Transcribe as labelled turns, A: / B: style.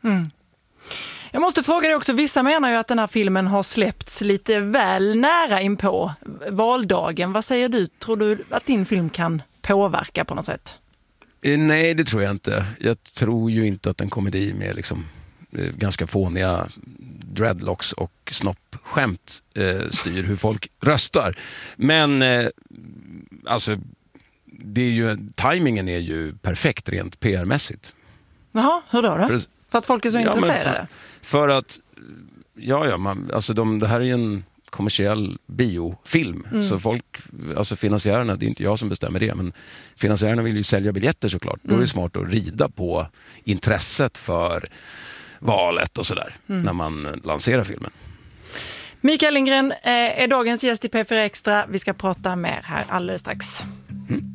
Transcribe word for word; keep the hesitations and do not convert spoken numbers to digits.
A: Mm. Jag måste fråga dig också, vissa menar ju att den här filmen har släppts lite väl nära in på valdagen. Vad säger du? Tror du att din film kan påverka på något sätt?
B: Nej, det tror jag inte. Jag tror ju inte att en komedi med liksom, eh, ganska fåniga dreadlocks och snoppskämt eh, styr hur folk röstar. Men eh, alltså, det är ju, timingen är ju perfekt rent P R-mässigt.
A: Jaha, hur då då? För, för att folk är så
B: ja,
A: intresserade?
B: För, för att, ja, ja man, alltså de, det här är ju en kommersiell biofilm. Mm. Så folk, alltså finansiärerna, det är inte jag som bestämmer det, men finansiärerna vill ju sälja biljetter såklart. Mm. Då är det smart att rida på intresset för valet och sådär mm. när man lanserar filmen.
A: Mikael Lindgren är dagens gäst i P fyra Extra. Vi ska prata mer här alldeles strax.
B: Mm.